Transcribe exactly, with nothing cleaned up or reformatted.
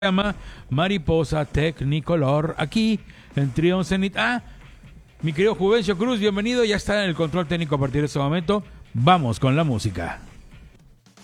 llama Mariposa Technicolor aquí en Trion Zenit. Ah, mi querido Juvencio Cruz, bienvenido. Ya está en el control técnico a partir de este momento. Vamos con la música.